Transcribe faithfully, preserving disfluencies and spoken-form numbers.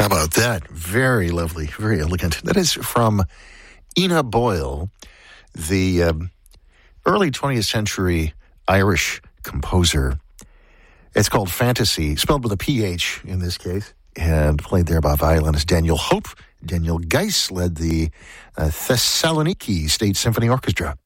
How about that? Very lovely, very elegant. That is from Ina Boyle, the um, early twentieth century Irish composer. It's called Fantasy, spelled with a P H in this case, and played there by violinist Daniel Hope. Daniel Geiss led the uh, Thessaloniki State Symphony Orchestra.